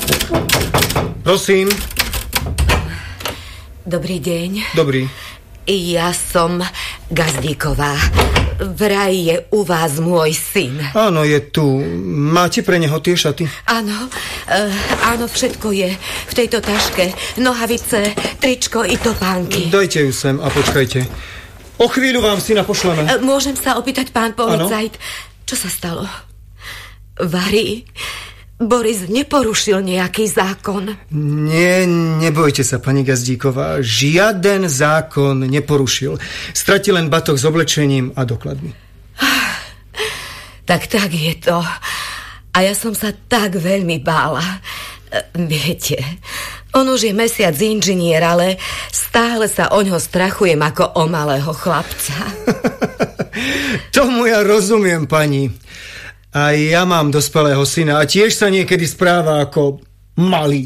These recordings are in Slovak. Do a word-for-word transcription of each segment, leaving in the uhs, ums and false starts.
Prosím. Dobrý deň. Dobrý. Ja som Gazdíková. Vraj je u vás môj syn. Áno, je tu. Máte pre neho tie šaty? Áno, uh, áno, všetko je v tejto taške. Nohavice, tričko i topánky. Dajte ju sem a počkajte. O chvíľu vám syna pošleme. Uh, môžem sa opýtať, pán policajt, čo sa stalo? Vary, Boris neporušil nejaký zákon? Nie, nebojte sa, pani Gazdíková. Žiaden zákon neporušil. Stratil len batoh s oblečením a dokladmi. Tak, tak je to. A ja som sa tak veľmi bála. Viete, on už je mesiac inžinier, ale stále sa o ňo strachujem ako o malého chlapca. Tomu ja rozumiem, pani. A ja mám dospelého syna a tiež sa niekedy správa ako malý.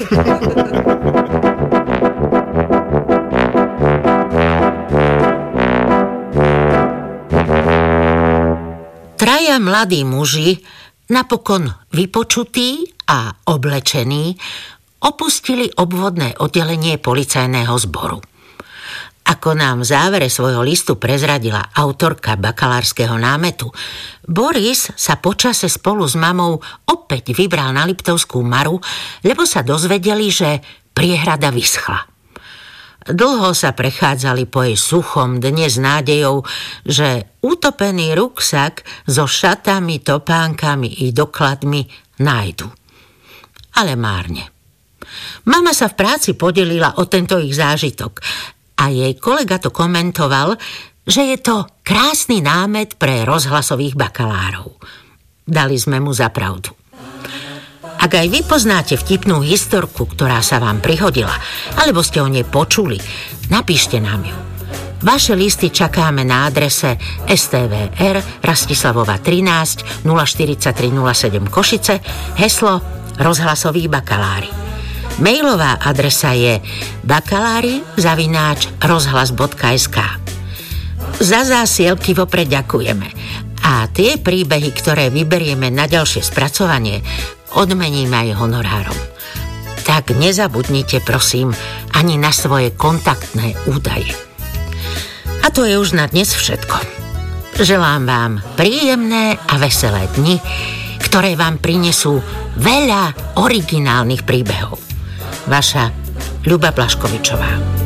Traja mladí muži, napokon vypočutí a oblečení, opustili obvodné oddelenie policajného zboru. Ako nám v závere svojho listu prezradila autorka bakalárskeho námetu, Boris sa počase spolu s mamou opäť vybral na Liptovskú Maru, lebo sa dozvedeli, že priehrada vyschla. Dlho sa prechádzali po jej suchom dne s nádejou, že utopený ruksak so šatami, topánkami i dokladmi nájdu. Ale márne. Mama sa v práci podelila o tento ich zážitok a jej kolega to komentoval, že je to krásny námet pre rozhlasových bakalárov. Dali sme mu za pravdu. Ak aj vy poznáte vtipnú historku, ktorá sa vám prihodila, alebo ste o nej počuli, napíšte nám ju. Vaše listy čakáme na adrese es té vé er Rastislavova trinásť nula štyridsaťtri nula sedem Košice, heslo rozhlasoví bakalári. Mailová adresa je bakalári zavináč rozhlas bodka es ká. Za zásielky vopred ďakujeme. A tie príbehy, ktoré vyberieme na ďalšie spracovanie, odmeníme aj honorárom. Tak nezabudnite, prosím, ani na svoje kontaktné údaje. A to je už na dnes všetko. Želám vám príjemné a veselé dni, ktoré vám prinesú veľa originálnych príbehov. Vaša Ľuba Blaškovičová.